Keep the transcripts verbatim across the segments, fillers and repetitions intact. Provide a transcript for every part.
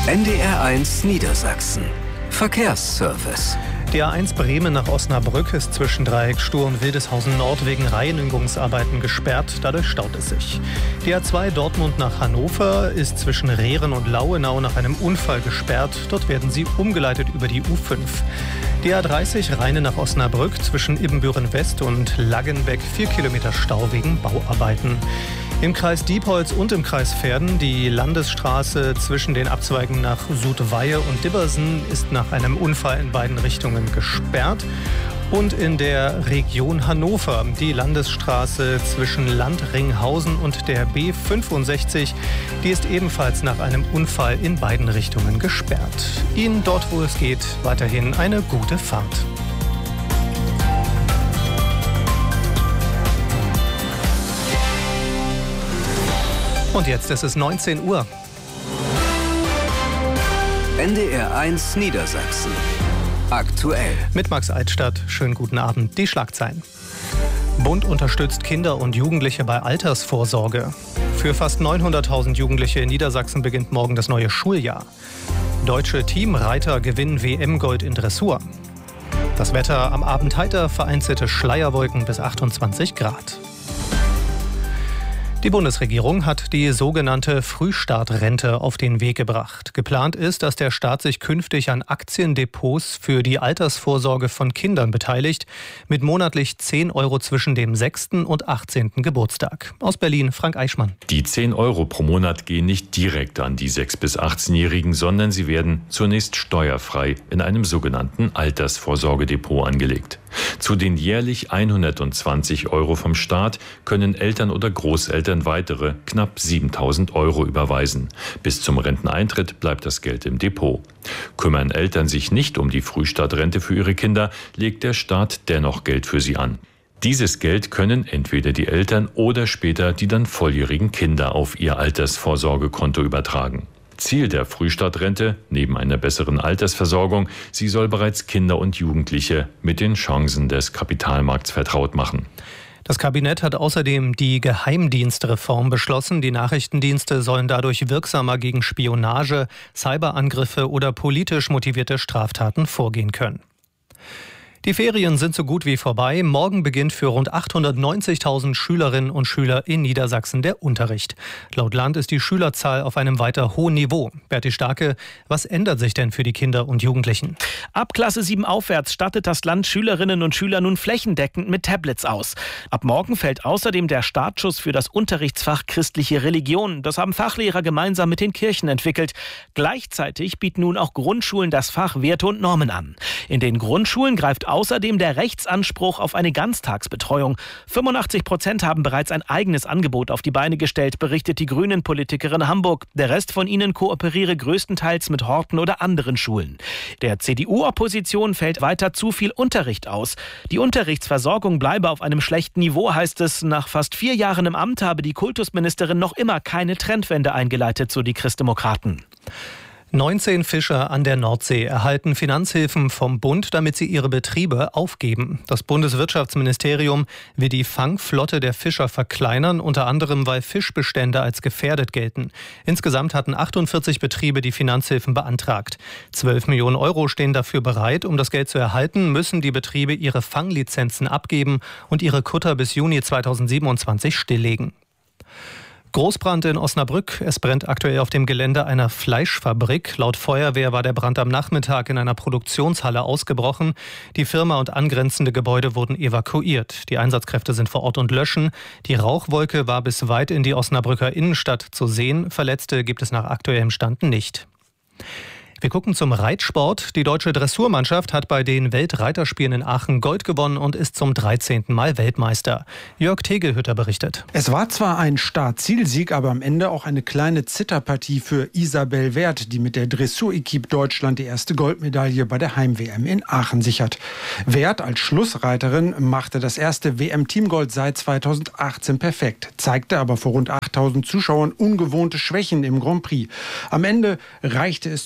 N D R eins Niedersachsen. Verkehrsservice. Die A eins Bremen nach Osnabrück ist zwischen Dreieck Stur und Wildeshausen Nord wegen Reinigungsarbeiten gesperrt. Dadurch staut es sich. Die A zwei Dortmund nach Hannover ist zwischen Rehren und Lauenau nach einem Unfall gesperrt. Dort werden sie umgeleitet über die U fünf. Die A dreißig Rheine nach Osnabrück zwischen Ibbenbüren West und Laggenbeck vier Kilometer Stau wegen Bauarbeiten. Im Kreis Diepholz und im Kreis Verden die Landesstraße zwischen den Abzweigen nach Sudweihe und Dibbersen ist nach einem Unfall in beiden Richtungen gesperrt. Und in der Region Hannover die Landesstraße zwischen Landringhausen und der B fünfundsechzig, die ist ebenfalls nach einem Unfall in beiden Richtungen gesperrt. Ihnen dort, wo es geht, weiterhin eine gute Fahrt. Und jetzt ist es neunzehn Uhr. N D R eins Niedersachsen. Aktuell. Mit Max Eitstadt. Schönen guten Abend. Die Schlagzeilen. Bund unterstützt Kinder und Jugendliche bei Altersvorsorge. Für fast neunhunderttausend Jugendliche in Niedersachsen beginnt morgen das neue Schuljahr. Deutsche Teamreiter gewinnen W M-Gold in Dressur. Das Wetter am Abend heiter, vereinzelte Schleierwolken bis achtundzwanzig Grad. Die Bundesregierung hat die sogenannte Frühstartrente auf den Weg gebracht. Geplant ist, dass der Staat sich künftig an Aktiendepots für die Altersvorsorge von Kindern beteiligt, mit monatlich zehn Euro zwischen dem sechsten und achtzehnten Geburtstag. Aus Berlin, Frank Eichmann. Die zehn Euro pro Monat gehen nicht direkt an die sechs- bis achtzehnjährigen, sondern sie werden zunächst steuerfrei in einem sogenannten Altersvorsorgedepot angelegt. Zu den jährlich hundertzwanzig Euro vom Staat können Eltern oder Großeltern weitere knapp siebentausend Euro überweisen. Bis zum Renteneintritt bleibt das Geld im Depot. Kümmern Eltern sich nicht um die Frühstartrente für ihre Kinder, legt der Staat dennoch Geld für sie an. Dieses Geld können entweder die Eltern oder später die dann volljährigen Kinder auf ihr Altersvorsorgekonto übertragen. Ziel der Frühstartrente, neben einer besseren Altersversorgung, sie soll bereits Kinder und Jugendliche mit den Chancen des Kapitalmarkts vertraut machen. Das Kabinett hat außerdem die Geheimdienstreform beschlossen. Die Nachrichtendienste sollen dadurch wirksamer gegen Spionage, Cyberangriffe oder politisch motivierte Straftaten vorgehen können. Die Ferien sind so gut wie vorbei. Morgen beginnt für rund achthundertneunzigtausend Schülerinnen und Schüler in Niedersachsen der Unterricht. Laut Land ist die Schülerzahl auf einem weiter hohen Niveau. Berti Starke, was ändert sich denn für die Kinder und Jugendlichen? Ab Klasse sieben aufwärts stattet das Land Schülerinnen und Schüler nun flächendeckend mit Tablets aus. Ab morgen fällt außerdem der Startschuss für das Unterrichtsfach Christliche Religion. Das haben Fachlehrer gemeinsam mit den Kirchen entwickelt. Gleichzeitig bieten nun auch Grundschulen das Fach Werte und Normen an. In den Grundschulen greift außerdem der Rechtsanspruch auf eine Ganztagsbetreuung. fünfundachtzig Prozent haben bereits ein eigenes Angebot auf die Beine gestellt, berichtet die Grünen-Politikerin Hamburg. Der Rest von ihnen kooperiere größtenteils mit Horten oder anderen Schulen. Der C D U-Opposition fällt weiter zu viel Unterricht aus. Die Unterrichtsversorgung bleibe auf einem schlechten Niveau, heißt es. Nach fast vier Jahren im Amt habe die Kultusministerin noch immer keine Trendwende eingeleitet, so die Christdemokraten. neunzehn Fischer an der Nordsee erhalten Finanzhilfen vom Bund, damit sie ihre Betriebe aufgeben. Das Bundeswirtschaftsministerium will die Fangflotte der Fischer verkleinern, unter anderem weil Fischbestände als gefährdet gelten. Insgesamt hatten achtundvierzig Betriebe die Finanzhilfen beantragt. zwölf Millionen Euro stehen dafür bereit. Um das Geld zu erhalten, müssen die Betriebe ihre Fanglizenzen abgeben und ihre Kutter bis Juni zweitausendsiebenundzwanzig stilllegen. Großbrand in Osnabrück. Es brennt aktuell auf dem Gelände einer Fleischfabrik. Laut Feuerwehr war der Brand am Nachmittag in einer Produktionshalle ausgebrochen. Die Firma und angrenzende Gebäude wurden evakuiert. Die Einsatzkräfte sind vor Ort und löschen. Die Rauchwolke war bis weit in die Osnabrücker Innenstadt zu sehen. Verletzte gibt es nach aktuellem Stand nicht. Wir gucken zum Reitsport. Die deutsche Dressurmannschaft hat bei den Weltreiterspielen in Aachen Gold gewonnen und ist zum dreizehnten Mal Weltmeister. Jörg Tegelhütter berichtet. Es war zwar ein Start-Ziel-Sieg, aber am Ende auch eine kleine Zitterpartie für Isabel Werth, die mit der Dressur-Equipe Deutschland die erste Goldmedaille bei der Heim-W M in Aachen sichert. Werth als Schlussreiterin machte das erste W M-Teamgold seit zweitausendachtzehn perfekt, zeigte aber vor rund achttausend Zuschauern ungewohnte Schwächen im Grand Prix. Am Ende reichte es zu knapp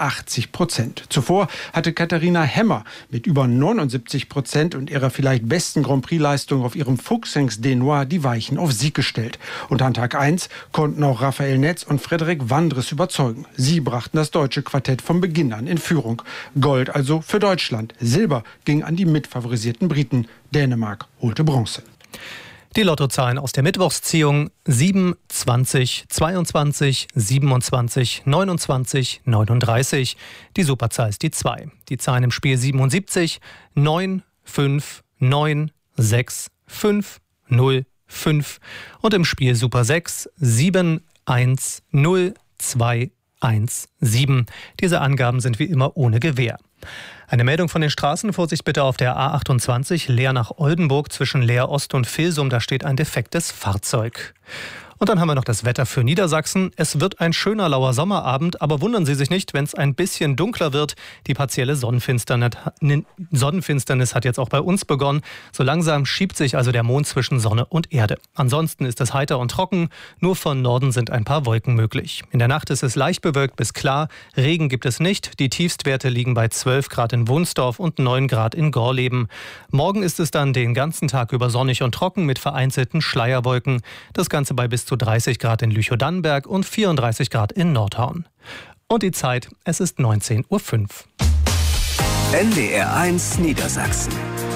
achtzig Prozent. Zuvor hatte Katharina Hemmer mit über neunundsiebzig Prozent und ihrer vielleicht besten Grand Prix-Leistung auf ihrem Fuchsengst Denois die Weichen auf Sieg gestellt. Und an Tag eins konnten auch Raphael Netz und Frederik Wandres überzeugen. Sie brachten das deutsche Quartett von Beginn an in Führung. Gold also für Deutschland. Silber ging an die mitfavorisierten Briten. Dänemark holte Bronze. Die Lottozahlen aus der Mittwochsziehung: sieben, zwanzig, zweiundzwanzig, siebenundzwanzig, neunundzwanzig, neununddreißig. Die Superzahl ist die zwei. Die Zahlen im Spiel siebenundsiebzig, neun, fünf, neun, sechs, fünf, null, fünf. Und im Spiel Super sechs, sieben, eins, null, zwei, eins, sieben. Diese Angaben sind wie immer ohne Gewähr. Eine Meldung von den Straßen. Vorsicht bitte auf der A achtundzwanzig, Leer nach Oldenburg zwischen Leer Ost und Vilsum. Da steht ein defektes Fahrzeug. Und dann haben wir noch das Wetter für Niedersachsen. Es wird ein schöner lauer Sommerabend, aber wundern Sie sich nicht, wenn es ein bisschen dunkler wird. Die partielle Sonnenfinsternis, Sonnenfinsternis hat jetzt auch bei uns begonnen. So langsam schiebt sich also der Mond zwischen Sonne und Erde. Ansonsten ist es heiter und trocken. Nur von Norden sind ein paar Wolken möglich. In der Nacht ist es leicht bewölkt bis klar. Regen gibt es nicht. Die Tiefstwerte liegen bei zwölf Grad in Wunsdorf und neun Grad in Gorleben. Morgen ist es dann den ganzen Tag über sonnig und trocken mit vereinzelten Schleierwolken. Das Ganze bei bis zu dreißig Grad in Lüchow-Dannenberg und vierunddreißig Grad in Nordhorn. Und die Zeit, es ist neunzehn Uhr fünf. N D R eins Niedersachsen.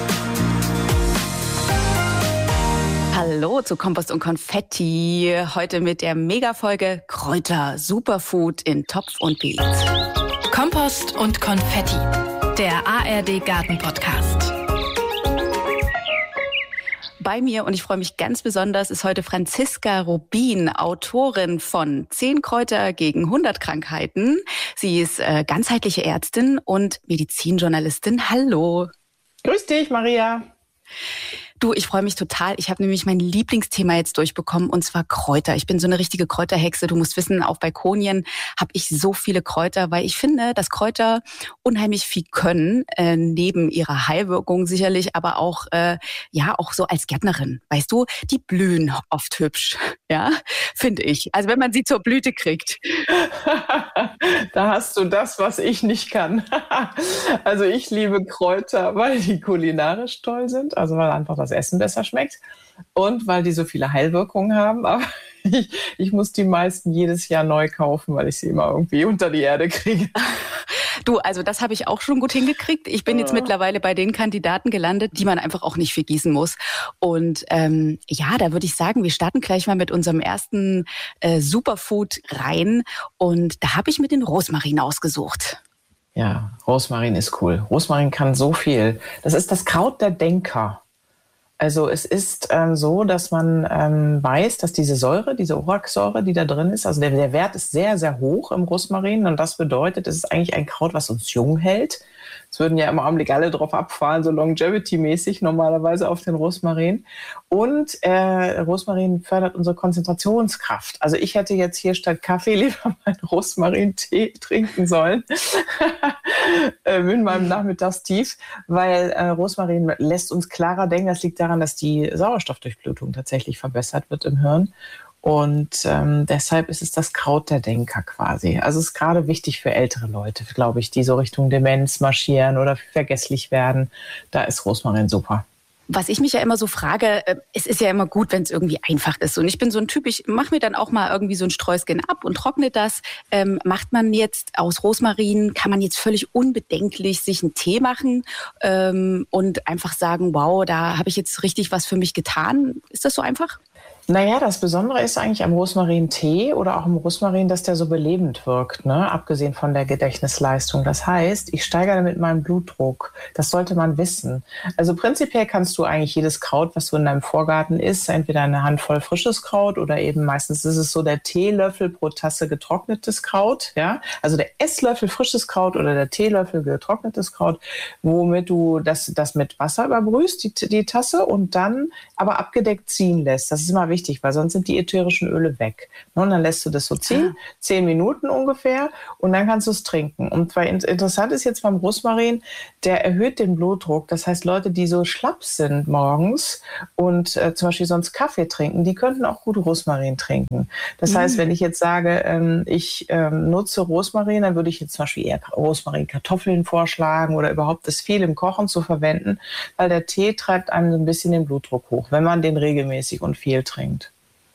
Hallo zu Kompost und Konfetti. Heute mit der Mega-Folge Kräuter Superfood in Topf und Beet. Kompost und Konfetti, der A R D Garten-Podcast. Bei mir, und ich freue mich ganz besonders, ist heute Franziska Rubin, Autorin von zehn Kräuter gegen hundert Krankheiten. Sie ist äh, ganzheitliche Ärztin und Medizinjournalistin. Hallo. Grüß dich, Maria. Du, ich freue mich total. Ich habe nämlich mein Lieblingsthema jetzt durchbekommen, und zwar Kräuter. Ich bin so eine richtige Kräuterhexe. Du musst wissen, auf Balkonien habe ich so viele Kräuter, weil ich finde, dass Kräuter unheimlich viel können, äh, neben ihrer Heilwirkung sicherlich, aber auch äh, ja auch so als Gärtnerin. Weißt du, die blühen oft hübsch, ja, finde ich. Also wenn man sie zur Blüte kriegt. Da hast du das, was ich nicht kann. Also ich liebe Kräuter, weil die kulinarisch toll sind, also weil einfach das Essen besser schmeckt und weil die so viele Heilwirkungen haben. Aber ich, ich muss die meisten jedes Jahr neu kaufen, weil ich sie immer irgendwie unter die Erde kriege. Du, also das habe ich auch schon gut hingekriegt. Ich bin jetzt mittlerweile bei den Kandidaten gelandet, die man einfach auch nicht vergießen muss. Und ähm, ja, da würde ich sagen, wir starten gleich mal mit unserem ersten äh, Superfood rein. Und da habe ich mir den Rosmarin ausgesucht. Ja, Rosmarin ist cool. Rosmarin kann so viel. Das ist das Kraut der Denker. Also es ist ähm, so, dass man ähm, weiß, dass diese Säure, diese Oraxsäure, die da drin ist, also der, der Wert ist sehr, sehr hoch im Rosmarin. Und das bedeutet, es ist eigentlich ein Kraut, was uns jung hält. Es würden ja im Augenblick alle drauf abfahren, so Longevity-mäßig normalerweise auf den Rosmarin. Und äh, Rosmarin fördert unsere Konzentrationskraft. Also ich hätte jetzt hier statt Kaffee lieber meinen Rosmarin-Tee trinken sollen in meinem Nachmittagstief, weil äh, Rosmarin lässt uns klarer denken. Das liegt daran, dass die Sauerstoffdurchblutung tatsächlich verbessert wird im Hirn. Und ähm, deshalb ist es das Kraut der Denker quasi. Also es ist gerade wichtig für ältere Leute, glaube ich, die so Richtung Demenz marschieren oder vergesslich werden. Da ist Rosmarin super. Was ich mich ja immer so frage, es ist ja immer gut, wenn es irgendwie einfach ist. Und ich bin so ein Typ, ich mache mir dann auch mal irgendwie so ein Sträußchen ab und trockne das. Ähm, macht man jetzt aus Rosmarin, kann man jetzt völlig unbedenklich sich einen Tee machen ähm, und einfach sagen, wow, da habe ich jetzt richtig was für mich getan. Ist das so einfach? Naja, das Besondere ist eigentlich am Rosmarin-Tee oder auch am Rosmarin, dass der so belebend wirkt, ne? Abgesehen von der Gedächtnisleistung. Das heißt, ich steigere damit meinen Blutdruck. Das sollte man wissen. Also prinzipiell kannst du eigentlich jedes Kraut, was so in deinem Vorgarten ist, entweder eine Handvoll frisches Kraut oder eben meistens ist es so der Teelöffel pro Tasse getrocknetes Kraut. Ja? Also der Esslöffel frisches Kraut oder der Teelöffel getrocknetes Kraut, womit du das, das mit Wasser überbrühst, die, die Tasse, und dann aber abgedeckt ziehen lässt. Das ist immer wichtig. wichtig, weil sonst sind die ätherischen Öle weg. Und dann lässt du das so ziehen, ah. zehn Minuten ungefähr, und dann kannst du es trinken. Und weil interessant ist jetzt beim Rosmarin, der erhöht den Blutdruck. Das heißt, Leute, die so schlapp sind morgens und äh, zum Beispiel sonst Kaffee trinken, die könnten auch gut Rosmarin trinken. Das mhm. heißt, wenn ich jetzt sage, ähm, ich ähm, nutze Rosmarin, dann würde ich jetzt zum Beispiel eher Rosmarin-Kartoffeln vorschlagen oder überhaupt das viel im Kochen zu verwenden, weil der Tee treibt einem so ein bisschen den Blutdruck hoch, wenn man den regelmäßig und viel trinkt.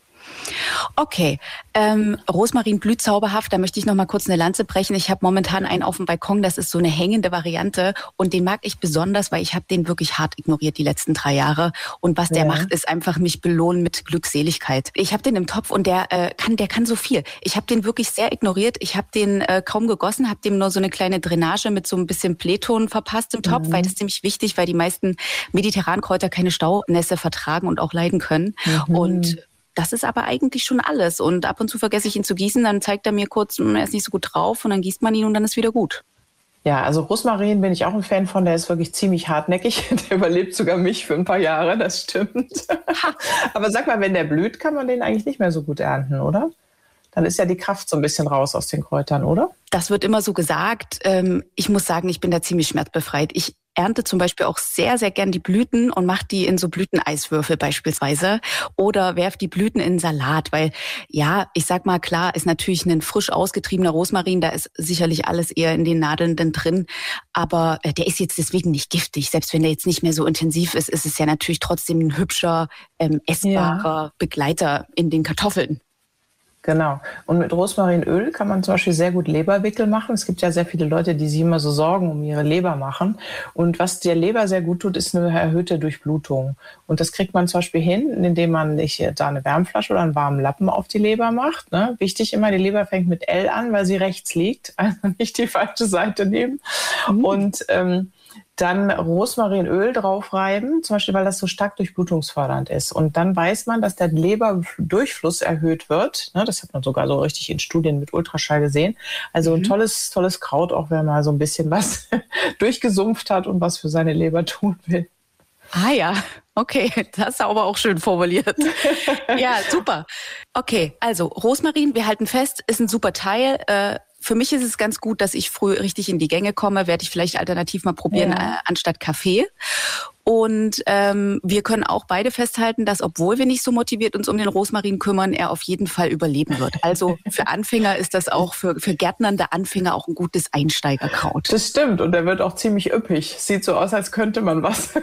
Okay, ähm, Rosmarin blüht zauberhaft, da möchte ich noch mal kurz eine Lanze brechen. Ich habe momentan einen auf dem Balkon, das ist so eine hängende Variante und den mag ich besonders, weil ich habe den wirklich hart ignoriert die letzten drei Jahre und was der ja. macht, ist einfach mich belohnen mit Glückseligkeit. Ich habe den im Topf und der äh, kann der kann so viel. Ich habe den wirklich sehr ignoriert, ich habe den äh, kaum gegossen, habe dem nur so eine kleine Drainage mit so ein bisschen Pleton verpasst im Topf, mhm. weil das ist ziemlich wichtig, weil die meisten Mediterrankräuter keine Staunässe vertragen und auch leiden können mhm. und das ist aber eigentlich schon alles. Und ab und zu vergesse ich ihn zu gießen, dann zeigt er mir kurz, er ist nicht so gut drauf und dann gießt man ihn und dann ist wieder gut. Ja, also Rosmarin bin ich auch ein Fan von, der ist wirklich ziemlich hartnäckig. Der überlebt sogar mich für ein paar Jahre, das stimmt. Aber sag mal, wenn der blüht, kann man den eigentlich nicht mehr so gut ernten, oder? Dann ist ja die Kraft so ein bisschen raus aus den Kräutern, oder? Das wird immer so gesagt. Ich muss sagen, ich bin da ziemlich schmerzbefreit. Ich ernte zum Beispiel auch sehr, sehr gern die Blüten und mache die in so Blüteneiswürfel beispielsweise oder werf die Blüten in Salat, weil ja, ich sag mal, klar ist natürlich ein frisch ausgetriebener Rosmarin, da ist sicherlich alles eher in den Nadeln denn drin, aber der ist jetzt deswegen nicht giftig. Selbst wenn der jetzt nicht mehr so intensiv ist, ist es ja natürlich trotzdem ein hübscher, ähm, essbarer ja. Begleiter in den Kartoffeln. Genau. Und mit Rosmarinöl kann man zum Beispiel sehr gut Leberwickel machen. Es gibt ja sehr viele Leute, die sich immer so Sorgen um ihre Leber machen. Und was der Leber sehr gut tut, ist eine erhöhte Durchblutung. Und das kriegt man zum Beispiel hin, indem man nicht da eine Wärmflasche oder einen warmen Lappen auf die Leber macht. Ne? Wichtig immer, die Leber fängt mit L an, weil sie rechts liegt. Also nicht die falsche Seite nehmen. Mhm. Und ähm, dann Rosmarinöl draufreiben, zum Beispiel, weil das so stark durchblutungsfördernd ist. Und dann weiß man, dass der Leberdurchfluss erhöht wird. Das hat man sogar so richtig in Studien mit Ultraschall gesehen. Also ein mhm. tolles, tolles Kraut, auch wenn man so ein bisschen was durchgesumpft hat und was für seine Leber tun will. Ah ja, okay, das ist aber auch schön formuliert. Ja, super. Okay, also Rosmarin, wir halten fest, ist ein super Teil. Äh, Für mich ist es ganz gut, dass ich früh richtig in die Gänge komme. Werde ich vielleicht alternativ mal probieren, ja. äh, anstatt Kaffee. Und ähm, wir können auch beide festhalten, dass obwohl wir nicht so motiviert uns um den Rosmarin kümmern, er auf jeden Fall überleben wird. Also für Anfänger ist das auch, für, für gärtnernde Anfänger auch ein gutes Einsteigerkraut. Das stimmt und der wird auch ziemlich üppig. Sieht so aus, als könnte man was.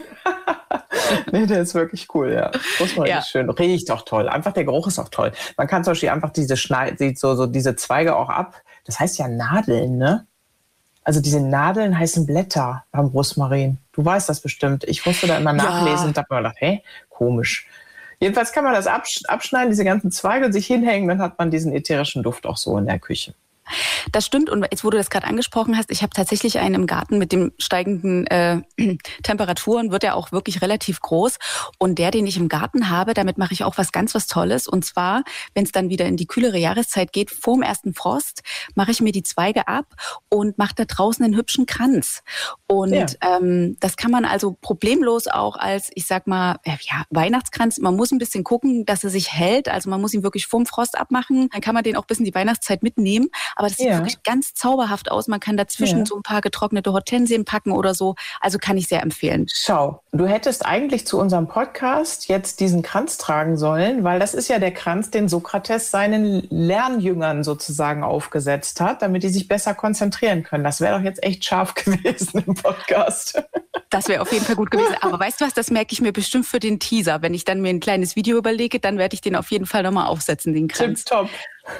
Nee, der ist wirklich cool, ja. Rosmarin ja. ist schön, riecht auch toll. Einfach der Geruch ist auch toll. Man kann zum Beispiel einfach diese Schneid, so, so diese Zweige auch ab. Das heißt ja Nadeln, ne? Also diese Nadeln heißen Blätter beim Rosmarin. Du weißt das bestimmt. Ich musste da immer nachlesen ja. und habe mir gedacht, hä, komisch. Jedenfalls kann man das abschneiden, diese ganzen Zweige und sich hinhängen, dann hat man diesen ätherischen Duft auch so in der Küche. Das stimmt und jetzt, wo du das gerade angesprochen hast, ich habe tatsächlich einen im Garten mit den steigenden äh, Temperaturen, wird er auch wirklich relativ groß und der, den ich im Garten habe, damit mache ich auch was ganz was Tolles und zwar, wenn es dann wieder in die kühlere Jahreszeit geht, vorm ersten Frost, mache ich mir die Zweige ab und mache da draußen einen hübschen Kranz und ja. ähm, das kann man also problemlos auch als, ich sag mal, ja, Weihnachtskranz, man muss ein bisschen gucken, dass er sich hält, also man muss ihn wirklich vorm Frost abmachen, dann kann man den auch bis in die Weihnachtszeit mitnehmen. Aber das sieht ja. wirklich ganz zauberhaft aus. Man kann dazwischen ja. so ein paar getrocknete Hortensien packen oder so. Also kann ich sehr empfehlen. Schau, du hättest eigentlich zu unserem Podcast jetzt diesen Kranz tragen sollen, weil das ist ja der Kranz, den Sokrates seinen Lernjüngern sozusagen aufgesetzt hat, damit die sich besser konzentrieren können. Das wäre doch jetzt echt scharf gewesen im Podcast. Das wäre auf jeden Fall gut gewesen. Aber weißt du was, das merke ich mir bestimmt für den Teaser. Wenn ich dann mir ein kleines Video überlege, dann werde ich den auf jeden Fall nochmal aufsetzen, den Kranz. Tipptopp.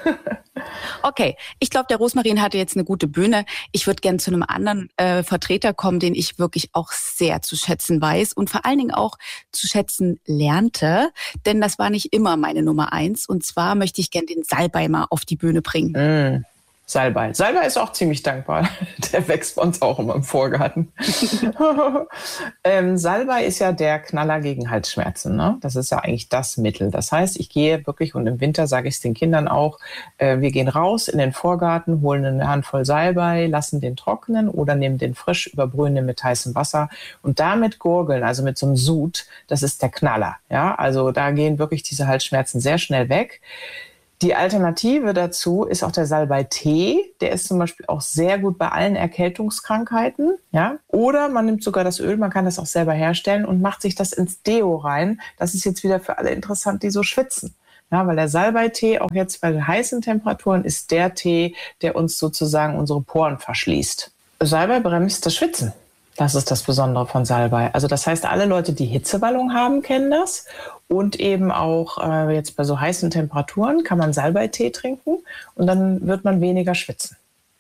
Okay, ich glaube, der Rosmarin hatte jetzt eine gute Bühne. Ich würde gerne zu einem anderen äh, Vertreter kommen, den ich wirklich auch sehr zu schätzen weiß und vor allen Dingen auch zu schätzen lernte, denn das war nicht immer meine Nummer eins. Und zwar möchte ich gerne den Salbei mal auf die Bühne bringen. Mm. Salbei. Salbei ist auch ziemlich dankbar. Der wächst bei uns auch immer im Vorgarten. ähm, Salbei ist ja der Knaller gegen Halsschmerzen. Ne? Das ist ja eigentlich das Mittel. Das heißt, ich gehe wirklich, und im Winter sage ich es den Kindern auch, äh, wir gehen raus in den Vorgarten, holen eine Handvoll Salbei, lassen den trocknen oder nehmen den frisch, überbrühen den mit heißem Wasser und damit gurgeln, also mit so einem Sud, das ist der Knaller. Ja? Also da gehen wirklich diese Halsschmerzen sehr schnell weg. Die Alternative dazu ist auch der Salbei-Tee. Der ist zum Beispiel auch sehr gut bei allen Erkältungskrankheiten. Ja? Oder man nimmt sogar das Öl, man kann das auch selber herstellen und macht sich das ins Deo rein. Das ist jetzt wieder für alle interessant, die so schwitzen. Ja, weil der Salbei-Tee auch jetzt bei heißen Temperaturen ist der Tee, der uns sozusagen unsere Poren verschließt. Salbei bremst das Schwitzen. Das ist das Besondere von Salbei. Also das heißt, alle Leute, die Hitzewallung haben, kennen das. Und eben auch äh, jetzt bei so heißen Temperaturen kann man Salbei-Tee trinken und dann wird man weniger schwitzen.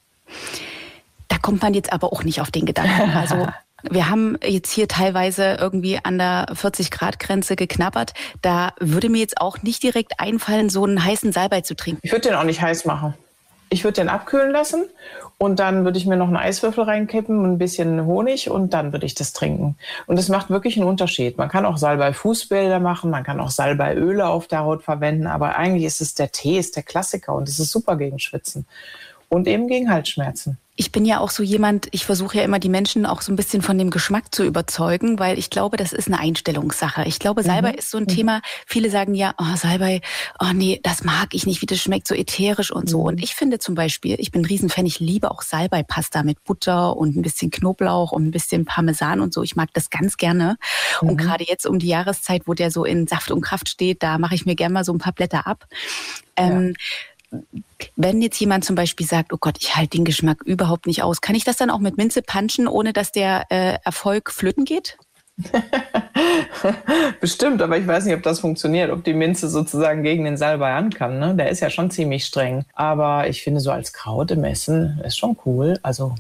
Da kommt man jetzt aber auch nicht auf den Gedanken. Also wir haben jetzt hier teilweise irgendwie an der vierzig-Grad-Grenze geknabbert. Da würde mir jetzt auch nicht direkt einfallen, so einen heißen Salbei zu trinken. Ich würde den auch nicht heiß machen. Ich würde den abkühlen lassen und dann würde ich mir noch einen Eiswürfel reinkippen, ein bisschen Honig und dann würde ich das trinken. Und das macht wirklich einen Unterschied. Man kann auch Salbei-Fußbäder machen, man kann auch Salbeiöle auf der Haut verwenden, aber eigentlich ist es der Tee, ist der Klassiker und es ist super gegen Schwitzen und eben gegen Halsschmerzen. Ich bin ja auch so jemand, ich versuche ja immer die Menschen auch so ein bisschen von dem Geschmack zu überzeugen, weil ich glaube, das ist eine Einstellungssache. Ich glaube, Salbei mhm. ist so ein mhm. Thema, viele sagen ja, oh, Salbei, oh nee, das mag ich nicht, wie das schmeckt, so ätherisch und so. Mhm. Und ich finde zum Beispiel, ich bin ein Riesenfan, ich liebe auch Salbei-Pasta mit Butter und ein bisschen Knoblauch und ein bisschen Parmesan und so. Ich mag das ganz gerne. Mhm. Und gerade jetzt um die Jahreszeit, wo der so in Saft und Kraft steht, da mache ich mir gerne mal so ein paar Blätter ab. Ähm, ja. Wenn jetzt jemand zum Beispiel sagt, oh Gott, ich halte den Geschmack überhaupt nicht aus, kann ich das dann auch mit Minze punchen, ohne dass der äh, Erfolg flöten geht? Bestimmt, aber ich weiß nicht, ob das funktioniert, ob die Minze sozusagen gegen den Salbei ankann. Ne? Der ist ja schon ziemlich streng. Aber ich finde, so als Kraut im Essen ist schon cool. Also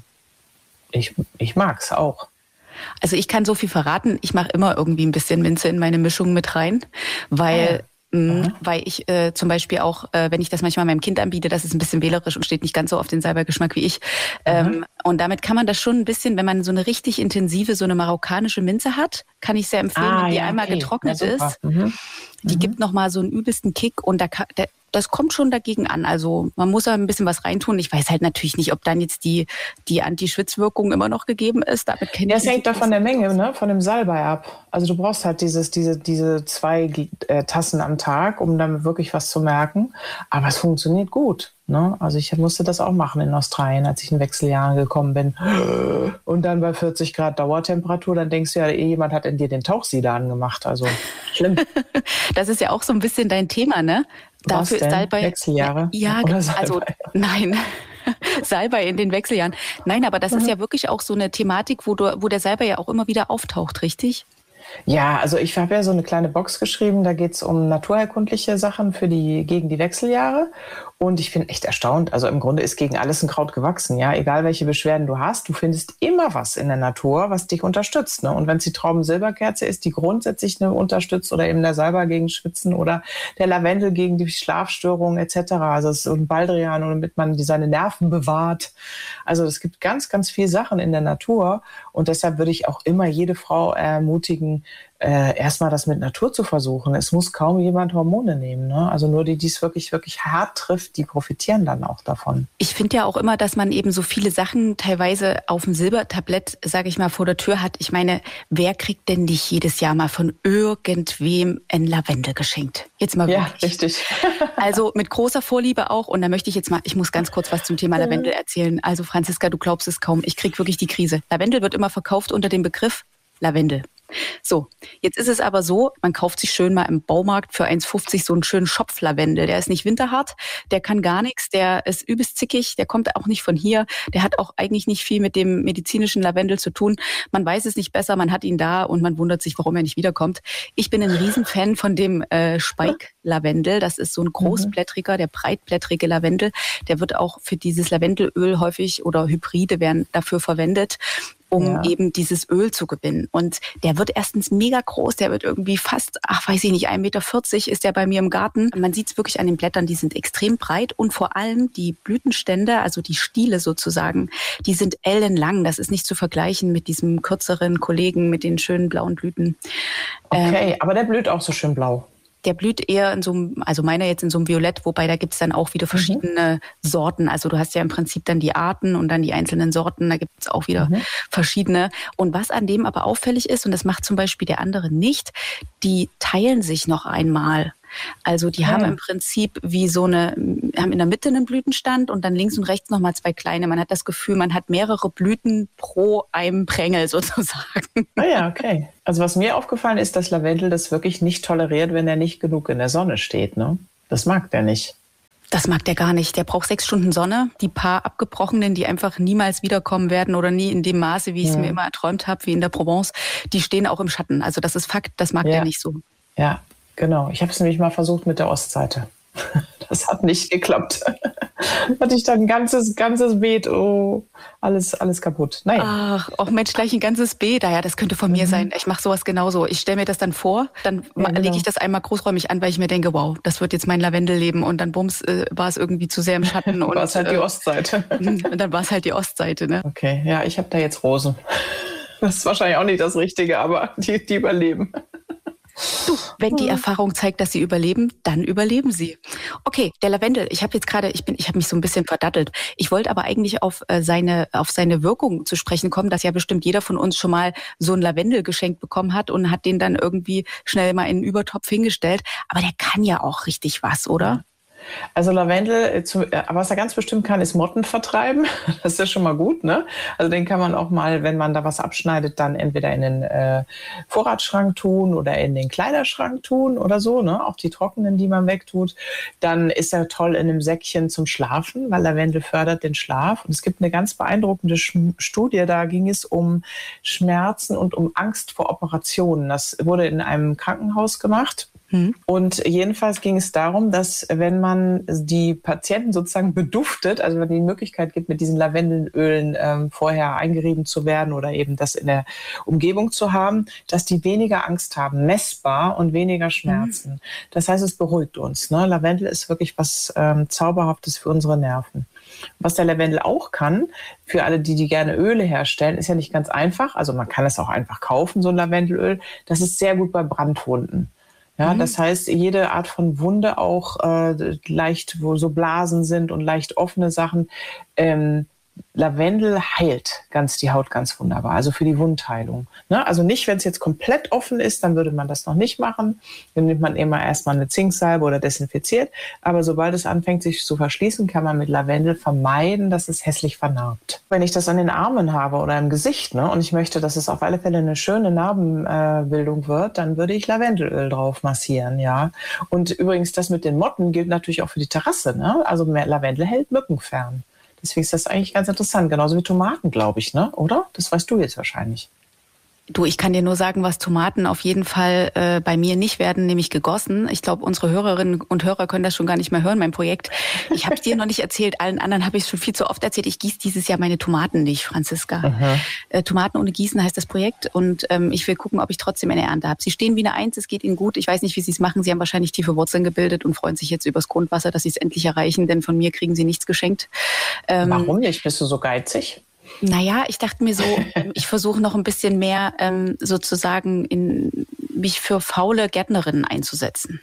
ich, ich mag es auch. Also ich kann so viel verraten, ich mache immer irgendwie ein bisschen Minze in meine Mischung mit rein, weil... Ah. Mhm. Weil ich äh, zum Beispiel auch, äh, wenn ich das manchmal meinem Kind anbiete, das ist ein bisschen wählerisch und steht nicht ganz so auf den Salbei-Geschmack wie ich. Ähm, und damit kann man das schon ein bisschen, wenn man so eine richtig intensive, so eine marokkanische Minze hat, kann ich sehr empfehlen, ah, wenn die ja, einmal okay. getrocknet ja, ist. Mhm. Die mhm. gibt nochmal so einen übelsten Kick und da kann, der, das kommt schon dagegen an. Also man muss da ein bisschen was reintun. Ich weiß halt natürlich nicht, ob dann jetzt die, die Anti-Schwitzwirkung immer noch gegeben ist. Damit ja, es hängt doch von der Menge, ne? Von dem Salbei ab. Also du brauchst halt dieses, diese, diese zwei äh, Tassen am Tag, um damit wirklich was zu merken. Aber es funktioniert gut. Ne? Also ich musste das auch machen in Australien, als ich in Wechseljahren gekommen bin. Und dann bei vierzig Grad Dauertemperatur, dann denkst du ja, jemand hat in dir den Tauchsieder angemacht. Also schlimm. Das ist ja auch so ein bisschen dein Thema, ne? Was Dafür denn? ist Salbei. Wechseljahre? Ja, Oder also nein. Salbei in den Wechseljahren. Nein, aber das mhm. ist ja wirklich auch so eine Thematik, wo, du, wo der Salbei ja auch immer wieder auftaucht, richtig? Ja, also ich habe ja so eine kleine Box geschrieben, da geht es um naturheilkundliche Sachen für die, gegen die Wechseljahre. Und ich bin echt erstaunt. Also im Grunde ist gegen alles ein Kraut gewachsen. Ja, egal welche Beschwerden du hast, du findest immer was in der Natur, was dich unterstützt. Ne? Und wenn es die Traubensilberkerze ist, die grundsätzlich eine unterstützt oder eben der Salbei gegen Schwitzen oder der Lavendel gegen die Schlafstörungen et cetera. Also es ist ein Baldrian, damit man die, seine Nerven bewahrt. Also es gibt ganz, ganz viele Sachen in der Natur. Und deshalb würde ich auch immer jede Frau ermutigen, Äh, erstmal das mit Natur zu versuchen. Es muss kaum jemand Hormone nehmen. Ne? Also nur die, die es wirklich, wirklich hart trifft, die profitieren dann auch davon. Ich finde ja auch immer, dass man eben so viele Sachen teilweise auf dem Silbertablett, sage ich mal, vor der Tür hat. Ich meine, wer kriegt denn nicht jedes Jahr mal von irgendwem ein Lavendel geschenkt? Jetzt mal wirklich. Ja, richtig. Also mit großer Vorliebe auch. Und da möchte ich jetzt mal, ich muss ganz kurz was zum Thema Lavendel erzählen. Also Franziska, du glaubst es kaum. Ich kriege wirklich die Krise. Lavendel wird immer verkauft unter dem Begriff Lavendel. So, jetzt ist es aber so, man kauft sich schön mal im Baumarkt für eins fünfzig so einen schönen Schopflavendel. Der ist nicht winterhart, der kann gar nichts, der ist übelst zickig, der kommt auch nicht von hier. Der hat auch eigentlich nicht viel mit dem medizinischen Lavendel zu tun. Man weiß es nicht besser, man hat ihn da und man wundert sich, warum er nicht wiederkommt. Ich bin ein Riesenfan von dem äh, Speik-Lavendel. Das ist so ein großblättriger, der breitblättrige Lavendel. Der wird auch für dieses Lavendelöl häufig oder Hybride werden dafür verwendet. um Ja. eben dieses Öl zu gewinnen. Und der wird erstens mega groß, der wird irgendwie fast, ach weiß ich nicht, ein Meter vierzig ist der bei mir im Garten. Man sieht es wirklich an den Blättern, die sind extrem breit und vor allem die Blütenstände, also die Stiele sozusagen, die sind ellenlang. Das ist nicht zu vergleichen mit diesem kürzeren Kollegen mit den schönen blauen Blüten. Okay, Ähm, aber der blüht auch so schön blau. Der blüht eher in so einem, also meiner jetzt in so einem Violett, wobei da gibt es dann auch wieder verschiedene mhm. Sorten. Also du hast ja im Prinzip dann die Arten und dann die einzelnen Sorten, da gibt es auch wieder mhm. verschiedene. Und was an dem aber auffällig ist, und das macht zum Beispiel der andere nicht, die teilen sich noch einmal. Also die ja. haben im Prinzip wie so eine, haben in der Mitte einen Blütenstand und dann links und rechts nochmal zwei kleine. Man hat das Gefühl, man hat mehrere Blüten pro einem Prängel sozusagen. Ah ja, okay. Also was mir aufgefallen ist, dass Lavendel das wirklich nicht toleriert, wenn er nicht genug in der Sonne steht. Ne? Das mag der nicht. Das mag der gar nicht. Der braucht sechs Stunden Sonne. Die paar Abgebrochenen, die einfach niemals wiederkommen werden oder nie in dem Maße, wie ich es ja. mir immer erträumt habe, wie in der Provence, die stehen auch im Schatten. Also das ist Fakt, das mag ja. der nicht so. Ja. Genau, ich habe es nämlich mal versucht mit der Ostseite. Das hat nicht geklappt. Hatte ich dann ein ganzes, ganzes Beet, oh, alles, alles kaputt. Naja. Ach, auch Mensch, gleich ein ganzes Beet. Ja, das könnte von mhm. mir sein. Ich mache sowas genauso. Ich stelle mir das dann vor, dann ja, genau. lege ich das einmal großräumig an, weil ich mir denke, wow, das wird jetzt mein Lavendelleben. Und dann bums, äh, war es irgendwie zu sehr im Schatten. War es halt die Ostseite. Und dann war es halt die Ostseite. Ne? Okay, ja, ich habe da jetzt Rosen. Das ist wahrscheinlich auch nicht das Richtige, aber die, die überleben. Du, wenn die Erfahrung zeigt, dass sie überleben, dann überleben sie. Okay, der Lavendel, ich habe jetzt gerade, ich bin, ich habe mich so ein bisschen verdattelt. Ich wollte aber eigentlich auf äh, seine auf seine Wirkung zu sprechen kommen, dass ja bestimmt jeder von uns schon mal so ein Lavendel geschenkt bekommen hat und hat den dann irgendwie schnell mal in einen Übertopf hingestellt. Aber der kann ja auch richtig was, oder? Also Lavendel, was er ganz bestimmt kann, ist Motten vertreiben. Das ist ja schon mal gut, ne? Also den kann man auch mal, wenn man da was abschneidet, dann entweder in den äh, Vorratsschrank tun oder in den Kleiderschrank tun oder so, ne? Auch die trockenen, die man wegtut. Dann ist er toll in einem Säckchen zum Schlafen, weil Lavendel fördert den Schlaf. Und es gibt eine ganz beeindruckende Sch- Studie, da ging es um Schmerzen und um Angst vor Operationen. Das wurde in einem Krankenhaus gemacht. Und jedenfalls ging es darum, dass wenn man die Patienten sozusagen beduftet, also wenn die Möglichkeit gibt, mit diesen Lavendelölen ähm, vorher eingerieben zu werden oder eben das in der Umgebung zu haben, dass die weniger Angst haben, messbar und weniger Schmerzen. Mhm. Das heißt, es beruhigt uns. Ne? Lavendel ist wirklich was ähm, Zauberhaftes für unsere Nerven. Was der Lavendel auch kann, für alle, die, die gerne Öle herstellen, ist ja nicht ganz einfach. Also man kann es auch einfach kaufen, so ein Lavendelöl. Das ist sehr gut bei Brandwunden. Ja, mhm. Das heißt, jede Art von Wunde, auch äh, leicht, wo so Blasen sind und leicht offene Sachen, ähm, Lavendel heilt ganz die Haut ganz wunderbar, also für die Wundheilung. Ne? Also nicht, wenn es jetzt komplett offen ist, dann würde man das noch nicht machen. Dann nimmt man immer erstmal eine Zinksalbe oder desinfiziert. Aber sobald es anfängt, sich zu verschließen, kann man mit Lavendel vermeiden, dass es hässlich vernarbt. Wenn ich das an den Armen habe oder im Gesicht, ne, und ich möchte, dass es auf alle Fälle eine schöne Narbenbildung äh, wird, dann würde ich Lavendelöl drauf massieren, ja. Und übrigens, das mit den Motten gilt natürlich auch für die Terrasse, ne? Also Lavendel hält Mücken fern. Deswegen ist das eigentlich ganz interessant. Genauso wie Tomaten, glaube ich, ne? Oder? Das weißt du jetzt wahrscheinlich. Du, ich kann dir nur sagen, was Tomaten auf jeden Fall äh, bei mir nicht werden, nämlich gegossen. Ich glaube, unsere Hörerinnen und Hörer können das schon gar nicht mehr hören, mein Projekt. Ich habe es dir noch nicht erzählt, allen anderen habe ich es schon viel zu oft erzählt. Ich gieße dieses Jahr meine Tomaten nicht, Franziska. Äh, Tomaten ohne Gießen heißt das Projekt und ähm, ich will gucken, ob ich trotzdem eine Ernte habe. Sie stehen wie eine Eins, es geht ihnen gut. Ich weiß nicht, wie sie es machen. Sie haben wahrscheinlich tiefe Wurzeln gebildet und freuen sich jetzt übers Grundwasser, dass sie es endlich erreichen, denn von mir kriegen sie nichts geschenkt. Ähm, Warum nicht? Bist du so geizig? Naja, ich dachte mir so, ich versuche noch ein bisschen mehr ähm, sozusagen in mich für faule Gärtnerinnen einzusetzen.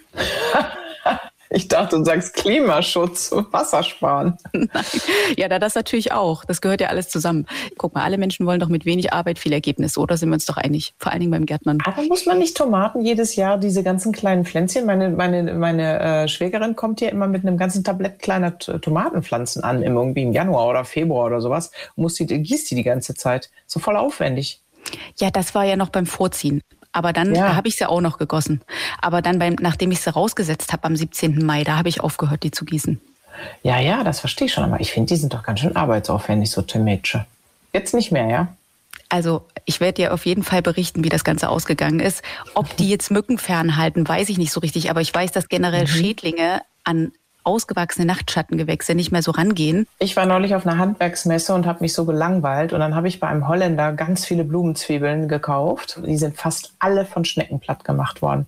Ich dachte, du sagst Klimaschutz und Wassersparen. Nein. Ja, da das natürlich auch. Das gehört ja alles zusammen. Guck mal, alle Menschen wollen doch mit wenig Arbeit viel Ergebnis, oder? Sind wir uns doch einig? Vor allen Dingen beim Gärtnern. Aber muss man nicht Tomaten jedes Jahr, diese ganzen kleinen Pflänzchen? Meine, meine, meine äh, Schwägerin kommt hier immer mit einem ganzen Tablett kleiner T- Tomatenpflanzen an, irgendwie im Januar oder Februar oder sowas. Und muss die, gießt die die ganze Zeit. So voll aufwendig. Ja, das war ja noch beim Vorziehen. Aber dann ja. habe ich sie auch noch gegossen. Aber dann, beim, nachdem ich sie rausgesetzt habe am siebzehnten Mai, da habe ich aufgehört, die zu gießen. Ja, ja, das verstehe ich schon. Aber ich finde, die sind doch ganz schön arbeitsaufwendig, so Tomätchen. Jetzt nicht mehr, ja? Also ich werde dir auf jeden Fall berichten, wie das Ganze ausgegangen ist. Ob die jetzt Mücken fernhalten, weiß ich nicht so richtig. Aber ich weiß, dass generell mhm. Schädlinge an ausgewachsene Nachtschattengewächse nicht mehr so rangehen. Ich war neulich auf einer Handwerksmesse und habe mich so gelangweilt. Und dann habe ich bei einem Holländer ganz viele Blumenzwiebeln gekauft. Die sind fast alle von Schnecken platt gemacht worden.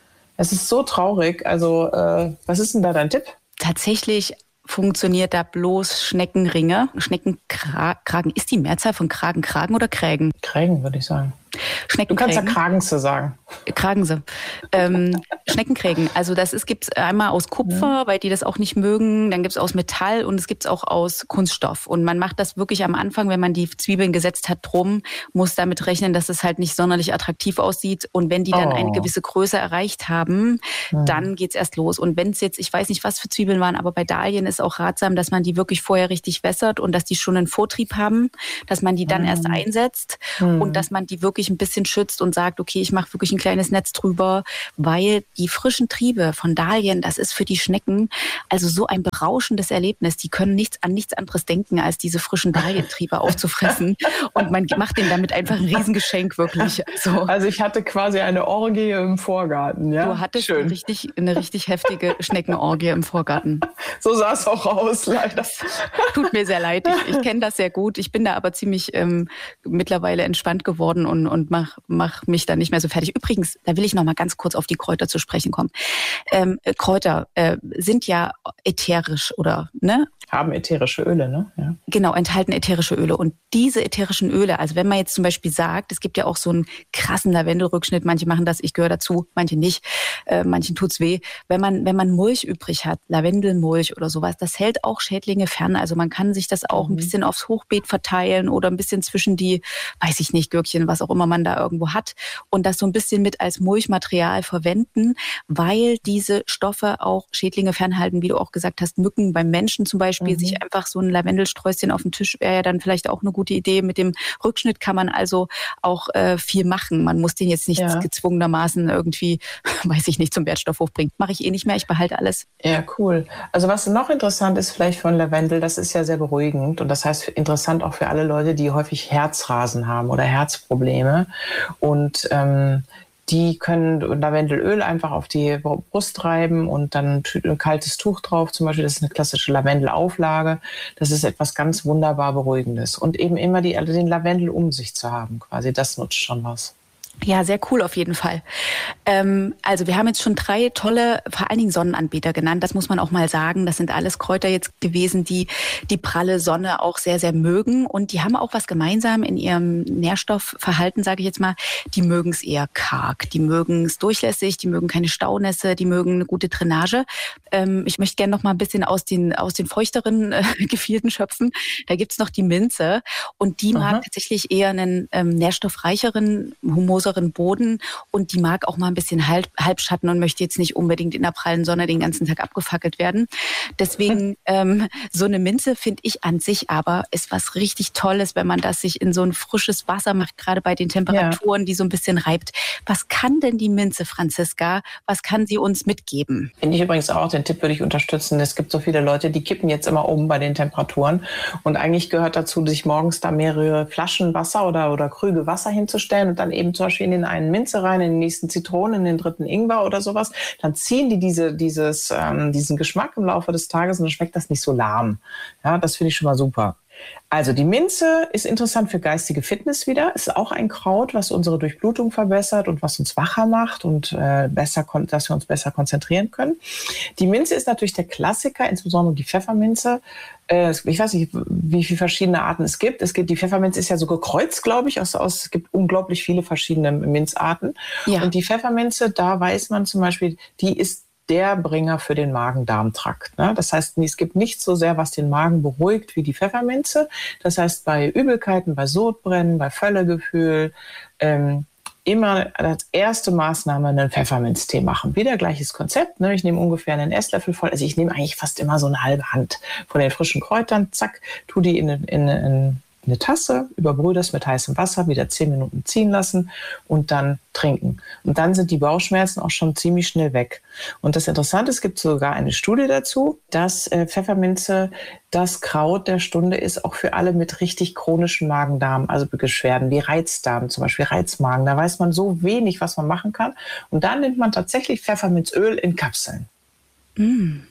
Es ist so traurig. Also, äh, was ist denn da dein Tipp? Tatsächlich funktioniert da bloß Schneckenringe. Schneckenkragen. Ist die Mehrzahl von Kragen Kragen oder Krägen? Krägen, würde ich sagen. Du kannst ja Kragense sagen. Kragense. Ähm, Schneckenkrägen. Also das gibt es einmal aus Kupfer, weil die das auch nicht mögen. Dann gibt es aus Metall und es gibt es auch aus Kunststoff. Und man macht das wirklich am Anfang, wenn man die Zwiebeln gesetzt hat, drum, muss damit rechnen, dass es halt nicht sonderlich attraktiv aussieht. Und wenn die dann oh. eine gewisse Größe erreicht haben, hm. dann geht's erst los. Und wenn es jetzt, ich weiß nicht, was für Zwiebeln waren, aber bei Dahlien ist auch ratsam, dass man die wirklich vorher richtig wässert und dass die schon einen Vortrieb haben, dass man die dann hm. erst einsetzt hm. und dass man die wirklich ein bisschen schützt und sagt, okay, ich mache wirklich ein kleines Netz drüber, weil die frischen Triebe von Dahlien, das ist für die Schnecken also so ein berauschendes Erlebnis. Die können nichts an nichts anderes denken, als diese frischen Dahlientriebe aufzufressen. Und man macht denen damit einfach ein Riesengeschenk, wirklich. Also, also ich hatte quasi eine Orgie im Vorgarten. Ja? Du hattest Schön. Eine, richtig, eine richtig heftige Schneckenorgie im Vorgarten. So sah es auch aus, leider. Tut mir sehr leid. Ich, ich kenne das sehr gut. Ich bin da aber ziemlich ähm, mittlerweile entspannt geworden und, und mach, mach mich da nicht mehr so fertig. Übrigens, da will ich noch mal ganz kurz auf die Kräuter zu sprechen kommen. Ähm, Kräuter äh, sind ja ätherisch, oder? Ne? Haben ätherische Öle, ne? Ja. Genau, enthalten ätherische Öle. Und diese ätherischen Öle, also wenn man jetzt zum Beispiel sagt, es gibt ja auch so einen krassen Lavendelrückschnitt, manche machen das, ich gehöre dazu, manche nicht, äh, manchen tut's weh. Wenn man, wenn man Mulch übrig hat, Lavendelmulch oder sowas, das hält auch Schädlinge fern. Also man kann sich das auch mhm. ein bisschen aufs Hochbeet verteilen oder ein bisschen zwischen die, weiß ich nicht, Gürkchen, was auch immer man da irgendwo hat und das so ein bisschen mit als Mulchmaterial verwenden, weil diese Stoffe auch Schädlinge fernhalten, wie du auch gesagt hast, Mücken beim Menschen zum Beispiel, mhm. sich einfach so ein Lavendelsträußchen auf den Tisch wäre ja dann vielleicht auch eine gute Idee. Mit dem Rückschnitt kann man also auch äh, viel machen. Man muss den jetzt nicht ja. gezwungenermaßen irgendwie, weiß ich nicht, zum Wertstoffhof bringen. Mache ich eh nicht mehr, ich behalte alles. Ja, cool. Also was noch interessant ist vielleicht von Lavendel, das ist ja sehr beruhigend und das heißt interessant auch für alle Leute, die häufig Herzrasen haben oder Herzprobleme und ähm, die können Lavendelöl einfach auf die Brust reiben und dann ein kaltes Tuch drauf. Zum Beispiel, das ist eine klassische Lavendelauflage. Das ist etwas ganz wunderbar Beruhigendes. Und eben immer die, den Lavendel um sich zu haben, quasi, das nutzt schon was. Ja, sehr cool auf jeden Fall. Ähm, also wir haben jetzt schon drei tolle, vor allen Dingen Sonnenanbeter genannt. Das muss man auch mal sagen. Das sind alles Kräuter jetzt gewesen, die die pralle Sonne auch sehr, sehr mögen. Und die haben auch was gemeinsam in ihrem Nährstoffverhalten, sage ich jetzt mal. Die mögen es eher karg. Die mögen es durchlässig. Die mögen keine Staunässe. Die mögen eine gute Drainage. Ähm, ich möchte gerne noch mal ein bisschen aus den, aus den feuchteren äh, Gefilden schöpfen. Da gibt's noch die Minze. Und die mag Aha. tatsächlich eher einen ähm, nährstoffreicheren, humoseren Boden und die mag auch mal ein bisschen Halb, Halbschatten und möchte jetzt nicht unbedingt in der prallen Sonne den ganzen Tag abgefackelt werden. Deswegen ähm, so eine Minze finde ich an sich aber ist was richtig Tolles, wenn man das sich in so ein frisches Wasser macht, gerade bei den Temperaturen, ja. die so ein bisschen reibt. Was kann denn die Minze, Franziska? Was kann sie uns mitgeben? Finde ich übrigens auch, den Tipp würde ich unterstützen. Es gibt so viele Leute, die kippen jetzt immer um bei den Temperaturen und eigentlich gehört dazu, sich morgens da mehrere Flaschen Wasser oder, oder Krüge Wasser hinzustellen und dann eben zum Beispiel in den einen Minze rein, in den nächsten Zitronen, in den dritten Ingwer oder sowas, dann ziehen die diese, dieses, ähm, diesen Geschmack im Laufe des Tages und dann schmeckt das nicht so lahm. Ja, das finde ich schon mal super. Also die Minze ist interessant für geistige Fitness wieder. Ist auch ein Kraut, was unsere Durchblutung verbessert und was uns wacher macht und äh, besser, dass wir uns besser konzentrieren können. Die Minze ist natürlich der Klassiker, insbesondere die Pfefferminze. Äh, ich weiß nicht, wie viele verschiedene Arten es gibt. Es gibt die Pfefferminze ist ja so gekreuzt, glaube ich. Aus, aus, es gibt unglaublich viele verschiedene Minzarten. Ja. Und die Pfefferminze, da weiß man zum Beispiel, die ist der Bringer für den Magen-Darm-Trakt. Ne? Das heißt, es gibt nicht so sehr, was den Magen beruhigt wie die Pfefferminze. Das heißt, bei Übelkeiten, bei Sodbrennen, bei Völlegefühl, ähm, immer als erste Maßnahme einen Pfefferminztee machen. Wieder gleiches Konzept. Ne? Ich nehme ungefähr einen Esslöffel voll. Also ich nehme eigentlich fast immer so eine halbe Hand von den frischen Kräutern. Zack, tu die in, in, in eine Tasse, überbrühe das mit heißem Wasser, wieder zehn Minuten ziehen lassen und dann trinken. Und dann sind die Bauchschmerzen auch schon ziemlich schnell weg. Und das Interessante, es gibt sogar eine Studie dazu, dass äh, Pfefferminze das Kraut der Stunde ist, auch für alle mit richtig chronischen Magen-Darm, also Beschwerden wie Reizdarm, zum Beispiel Reizmagen. Da weiß man so wenig, was man machen kann. Und dann nimmt man tatsächlich Pfefferminzöl in Kapseln. Mm.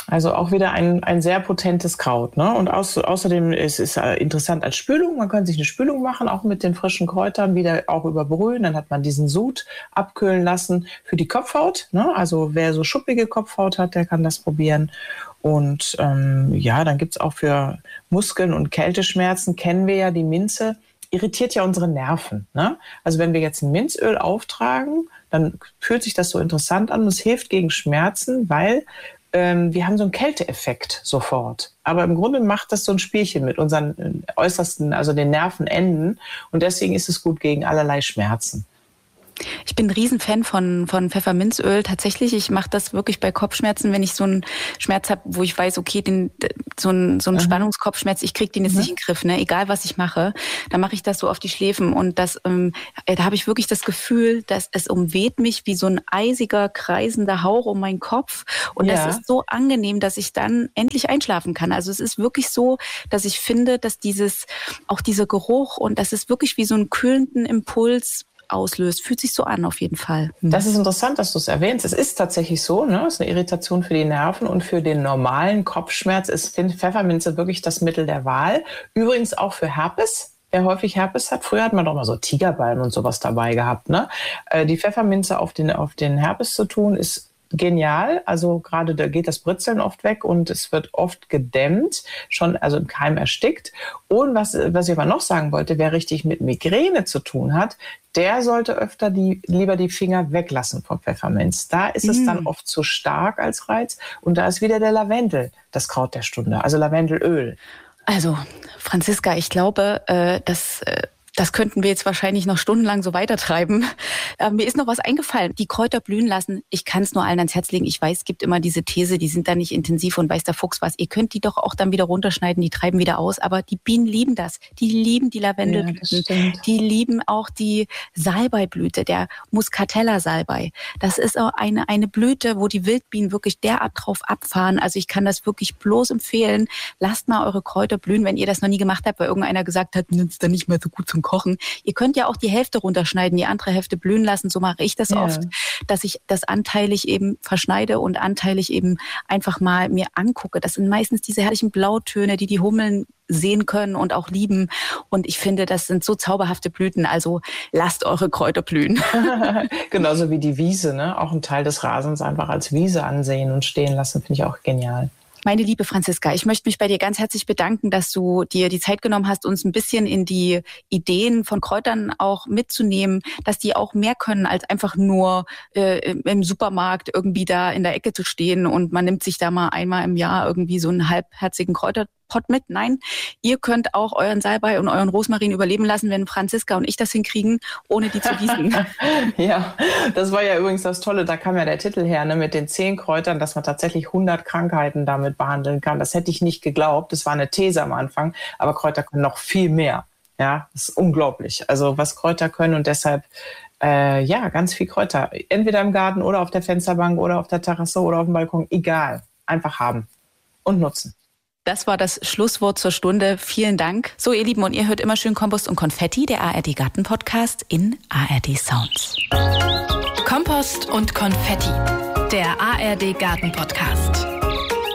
Also auch wieder ein, ein sehr potentes Kraut. Ne? Und aus, außerdem ist es interessant als Spülung. Man kann sich eine Spülung machen, auch mit den frischen Kräutern, wieder auch überbrühen. Dann hat man diesen Sud abkühlen lassen für die Kopfhaut. Ne? Also wer so schuppige Kopfhaut hat, der kann das probieren. Und ähm, ja, dann gibt es auch für Muskeln- und Kälteschmerzen, kennen wir ja die Minze, irritiert ja unsere Nerven. Ne? Also wenn wir jetzt ein Minzöl auftragen, dann fühlt sich das so interessant an und es hilft gegen Schmerzen, weil wir haben so einen Kälteeffekt sofort. Aber im Grunde macht das so ein Spielchen mit unseren äußersten, also den Nervenenden. Und deswegen ist es gut gegen allerlei Schmerzen. Ich bin ein Riesenfan von, von Pfefferminzöl. Tatsächlich, ich mache das wirklich bei Kopfschmerzen, wenn ich so einen Schmerz habe, wo ich weiß, okay, den, so ein, so ein mhm. Spannungskopfschmerz, ich kriege den jetzt mhm. nicht in den Griff, ne? Egal was ich mache, dann mache ich das so auf die Schläfen. Und das, ähm, da habe ich wirklich das Gefühl, dass es umweht mich wie so ein eisiger, kreisender Hauch um meinen Kopf. Und ja. das ist so angenehm, dass ich dann endlich einschlafen kann. Also es ist wirklich so, dass ich finde, dass dieses, auch dieser Geruch und das ist wirklich wie so einen kühlenden Impuls auslöst. Fühlt sich so an auf jeden Fall. Hm. Das ist interessant, dass du es erwähnst. Es ist tatsächlich so, ne? Es ist eine Irritation für die Nerven und für den normalen Kopfschmerz ist Pfefferminze wirklich das Mittel der Wahl. Übrigens auch für Herpes. Wer häufig Herpes hat, früher hat man doch mal so Tigerbalm und sowas dabei gehabt. Ne? Äh, die Pfefferminze auf den, auf den Herpes zu tun, ist genial. Also gerade da geht das Britzeln oft weg und es wird oft gedämmt, schon also im Keim erstickt. Und was, was ich aber noch sagen wollte, wer richtig mit Migräne zu tun hat, der sollte öfter die, lieber die Finger weglassen vom Pfefferminz. Da ist es mm. dann oft zu stark als Reiz und da ist wieder der Lavendel, das Kraut der Stunde, also Lavendelöl. Also Franziska, ich glaube, äh, dass... Äh Das könnten wir jetzt wahrscheinlich noch stundenlang so weitertreiben. Äh, mir ist noch was eingefallen. Die Kräuter blühen lassen, ich kann es nur allen ans Herz legen. Ich weiß, es gibt immer diese These, die sind da nicht intensiv und weiß der Fuchs was. Ihr könnt die doch auch dann wieder runterschneiden, die treiben wieder aus. Aber die Bienen lieben das. Die lieben die Lavendelblüten. Ja, die lieben auch die Salbeiblüte, der Muscatella-Salbei. Das ist auch eine, eine Blüte, wo die Wildbienen wirklich derart drauf abfahren. Also ich kann das wirklich bloß empfehlen. Lasst mal eure Kräuter blühen, wenn ihr das noch nie gemacht habt, weil irgendeiner gesagt hat, das ist dann nicht mehr so gut zum Kochen. Ihr könnt ja auch die Hälfte runterschneiden, die andere Hälfte blühen lassen. So mache ich das ja. oft, dass ich das anteilig eben verschneide und anteilig eben einfach mal mir angucke. Das sind meistens diese herrlichen Blautöne, die die Hummeln sehen können und auch lieben. Und ich finde, das sind so zauberhafte Blüten. Also lasst eure Kräuter blühen. Genauso wie die Wiese, ne? Auch ein Teil des Rasens einfach als Wiese ansehen und stehen lassen, finde ich auch genial. Meine liebe Franziska, ich möchte mich bei dir ganz herzlich bedanken, dass du dir die Zeit genommen hast, uns ein bisschen in die Ideen von Kräutern auch mitzunehmen, dass die auch mehr können, als einfach nur äh, im Supermarkt irgendwie da in der Ecke zu stehen und man nimmt sich da mal einmal im Jahr irgendwie so einen halbherzigen Kräuterpott mit. Nein, ihr könnt auch euren Salbei und euren Rosmarin überleben lassen, wenn Franziska und ich das hinkriegen, ohne die zu gießen. Ja, das war ja übrigens das Tolle, da kam ja der Titel her, ne, mit den zehn Kräutern, dass man tatsächlich hundert Krankheiten damit behandeln kann. Das hätte ich nicht geglaubt. Das war eine These am Anfang. Aber Kräuter können noch viel mehr. Ja, das ist unglaublich. Also was Kräuter können und deshalb, äh, ja, ganz viel Kräuter. Entweder im Garten oder auf der Fensterbank oder auf der Terrasse oder auf dem Balkon. Egal. Einfach haben und nutzen. Das war das Schlusswort zur Stunde. Vielen Dank. So, ihr Lieben, und ihr hört immer schön Kompost und Konfetti, der A R D Garten Podcast in A R D Sounds. Kompost und Konfetti, der A R D Garten Podcast.